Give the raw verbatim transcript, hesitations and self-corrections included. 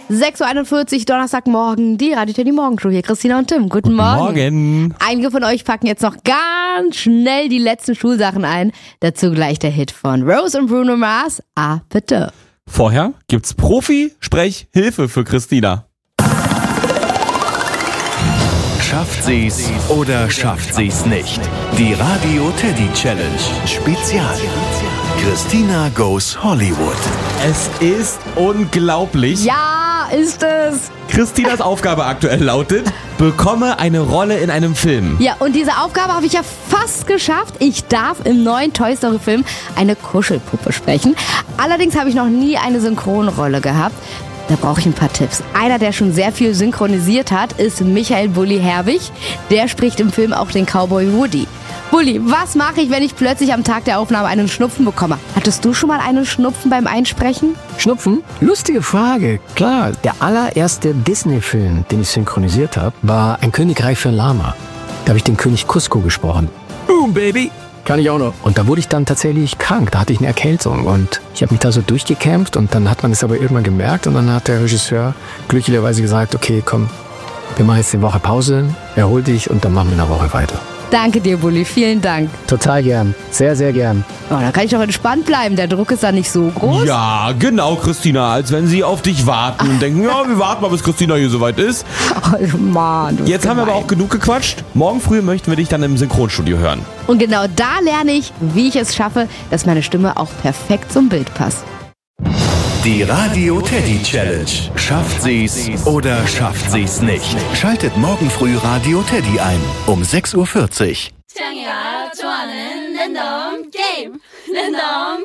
sechs Uhr einundvierzig, Donnerstagmorgen, die Radio Teddy Morgenshow. Hier Christina und Tim. Guten Morgen. Morgen. Einige von euch packen jetzt noch ganz schnell die letzten Schulsachen ein. Dazu gleich der Hit von Rose und Bruno Mars. Ah, bitte. Vorher gibt's Profi-Sprechhilfe für Christina. Schafft sie's oder schafft sie's nicht? Die Radio Teddy Challenge Spezial. Christina goes Hollywood. Es ist unglaublich. Ja, ist es. Christinas Aufgabe aktuell lautet, bekomme eine Rolle in einem Film. Ja, und diese Aufgabe habe ich ja fast geschafft. Ich darf im neuen Toy Story Film eine Kuschelpuppe sprechen. Allerdings habe ich noch nie eine Synchronrolle gehabt. Da brauche ich ein paar Tipps. Einer, der schon sehr viel synchronisiert hat, ist Michael Bulli Herbig. Der spricht im Film auch den Cowboy Woody. Bulli, was mache ich, wenn ich plötzlich am Tag der Aufnahme einen Schnupfen bekomme? Hattest du schon mal einen Schnupfen beim Einsprechen? Schnupfen? Lustige Frage. Klar, der allererste Disney-Film, den ich synchronisiert habe, war Ein Königreich für Lama. Da habe ich den König Cusco gesprochen. Boom, Baby! Kann ich auch noch. Und da wurde ich dann tatsächlich krank. Da hatte ich eine Erkältung und ich habe mich da so durchgekämpft und dann hat man es aber irgendwann gemerkt und dann hat der Regisseur glücklicherweise gesagt, okay, komm, wir machen jetzt eine Woche Pause, erhol dich und dann machen wir eine Woche weiter. Danke dir, Bulli. Vielen Dank. Total gern. Sehr, sehr gern. Oh, da kann ich doch entspannt bleiben. Der Druck ist da nicht so groß. Ja, genau, Christina. Als wenn sie auf dich warten und denken, ja, wir warten mal, bis Christina hier soweit ist. Oh, Mann. Jetzt haben wir aber auch genug gequatscht. Morgen früh möchten wir dich dann im Synchronstudio hören. Und genau da lerne ich, wie ich es schaffe, dass meine Stimme auch perfekt zum Bild passt. Die Radio Teddy Challenge. Schafft sie's oder schafft sie's nicht? Schaltet morgen früh Radio Teddy ein um sechs Uhr vierzig. 창이가 좋아하는 랜덤 게임 랜덤